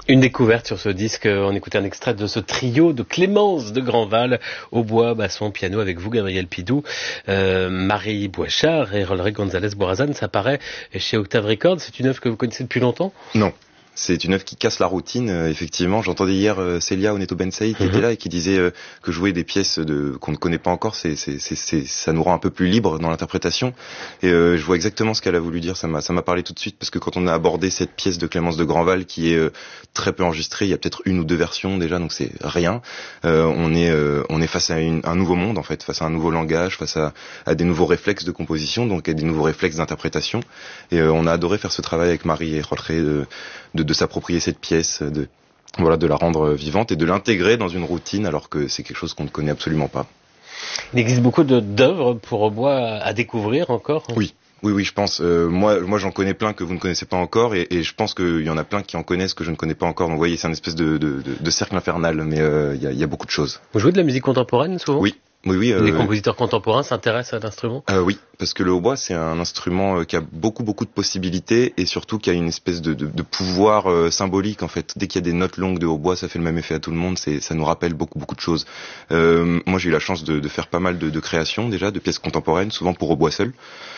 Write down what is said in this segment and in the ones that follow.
Une découverte sur ce disque, on écoutait un extrait de ce trio de Clémence de Grandval, au bois, basson, piano avec vous Gabriel Pidou, Marie Boichard et Rollery González Borazan. Ça paraît chez Octave Records. C'est une œuvre que vous connaissez depuis longtemps? Non. C'est une œuvre qui casse la routine, effectivement. J'entendais hier Célia Oneto-Bensei qui était là et qui disait que jouer des pièces qu'on ne connaît pas encore, ça nous rend un peu plus libre dans l'interprétation. Et je vois exactement ce qu'elle a voulu dire. Ça m'a parlé tout de suite parce que quand on a abordé cette pièce de Clémence de Grandval qui est très peu enregistrée, il y a peut-être une ou deux versions déjà, donc c'est rien. On est face à un nouveau monde en fait, face à un nouveau langage, face à des nouveaux réflexes de composition, donc à des nouveaux réflexes d'interprétation. Et on a adoré faire ce travail avec Marie et Jorge de s'approprier cette pièce, de la rendre vivante et de l'intégrer dans une routine alors que c'est quelque chose qu'on ne connaît absolument pas. Il existe beaucoup d'œuvres pour bois à découvrir encore? Oui, je pense. Moi, j'en connais plein que vous ne connaissez pas encore et je pense qu'il y en a plein qui en connaissent que je ne connais pas encore. Donc, vous voyez, c'est un espèce de cercle infernal, mais il y a beaucoup de choses. Vous jouez de la musique contemporaine souvent? Oui. Les compositeurs contemporains s'intéressent à l'instrument? Oui, parce que le hautbois c'est un instrument qui a beaucoup de possibilités et surtout qui a une espèce de pouvoir symbolique en fait. Dès qu'il y a des notes longues de hautbois, ça fait le même effet à tout le monde. Ça nous rappelle beaucoup de choses. Moi, j'ai eu la chance de faire pas mal de créations déjà, de pièces contemporaines, souvent pour hautbois seul.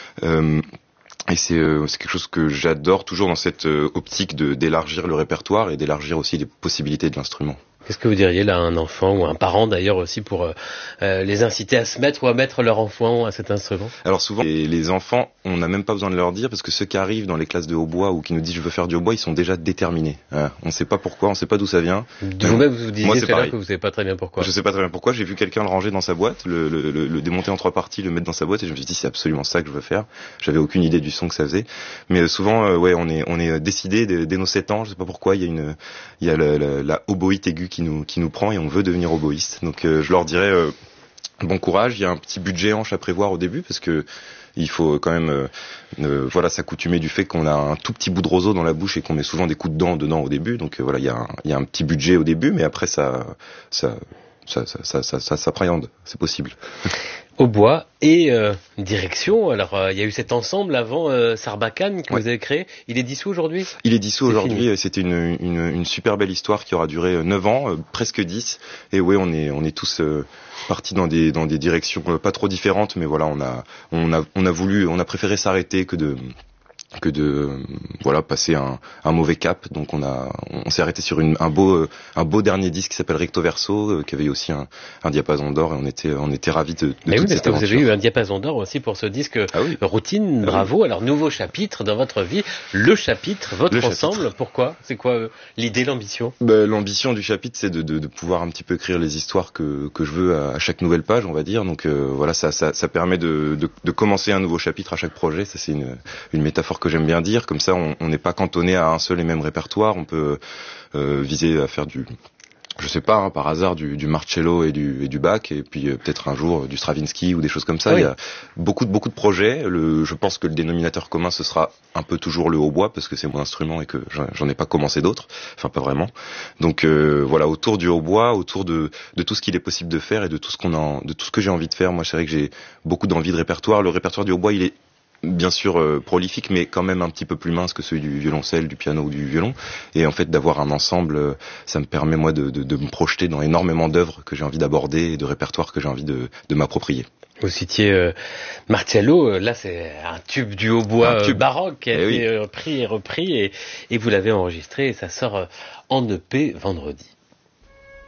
Et c'est quelque chose que j'adore toujours dans cette optique d'élargir le répertoire et d'élargir aussi les possibilités de l'instrument. Qu'est-ce que vous diriez là à un enfant ou à un parent d'ailleurs aussi pour les inciter à se mettre ou à mettre leur enfant à cet instrument? Alors souvent les enfants, on n'a même pas besoin de leur dire parce que ceux qui arrivent dans les classes de hautbois ou qui nous disent je veux faire du hautbois, ils sont déjà déterminés. On ne sait pas pourquoi, on ne sait pas d'où ça vient. Vous-même vous disiez tout à l'heure que vous ne savez pas très bien pourquoi. Je sais pas très bien pourquoi. J'ai vu quelqu'un le ranger dans sa boîte, le démonter en 3 parties, le mettre dans sa boîte et je me suis dit c'est absolument ça que je veux faire. J'avais aucune idée du son que ça faisait. Mais souvent on est décidé dès nos 7 ans, je sais pas pourquoi, il y a la oboïte aiguë qui nous prend et on veut devenir oboïste. Donc je leur dirais bon courage, il y a un petit budget hanche à prévoir au début parce que il faut quand même s'accoutumer du fait qu'on a un tout petit bout de roseau dans la bouche et qu'on met souvent des coups de dents dedans au début. Donc il y a un petit budget au début, mais après ça s'appréhende, c'est possible. Au bois et direction. Alors il y a eu cet ensemble avant Sarbacane que vous avez créé. Il est dissous aujourd'hui? Il est dissous aujourd'hui. C'était une super belle histoire qui aura duré 9 ans, presque 10. Et oui, on est tous partis dans des directions pas trop différentes, mais voilà, on a préféré s'arrêter que de passer un mauvais cap. Donc on s'est arrêté sur un beau dernier disque qui s'appelle Recto Verso, qui avait aussi un diapason d'or et on était ravis de toute cette aventure. Vous avez eu un diapason d'or aussi pour ce disque Routine, bravo. Alors nouveau chapitre dans votre vie, le chapitre, votre ensemble. Pourquoi? C'est quoi l'idée, l'ambition? L'ambition du chapitre, c'est de pouvoir un petit peu écrire les histoires que je veux à chaque nouvelle page, on va dire. Donc ça permet de commencer un nouveau chapitre à chaque projet. Ça c'est une métaphore que j'aime bien dire, comme ça on n'est pas cantonné à un seul et même répertoire, on peut viser à faire je sais pas, par hasard du Marcello et du Bach, et puis peut-être un jour du Stravinsky ou des choses comme ça. Oui. Il y a beaucoup de projets. Je pense que le dénominateur commun ce sera un peu toujours le hautbois parce que c'est mon instrument et que j'en ai pas commencé d'autres, enfin pas vraiment. Donc autour du hautbois, autour de tout ce qu'il est possible de faire et de tout ce que j'ai envie de faire. Moi c'est vrai que j'ai beaucoup d'envie de répertoire. Le répertoire du hautbois il est bien sûr prolifique, mais quand même un petit peu plus mince que celui du violoncelle, du piano ou du violon. Et en fait, d'avoir un ensemble, ça me permet moi de me projeter dans énormément d'œuvres que j'ai envie d'aborder et de répertoires que j'ai envie de m'approprier. Vous citiez Marcello, là c'est un tube du hautbois baroque qui a été pris et repris et vous l'avez enregistré et ça sort en EP vendredi.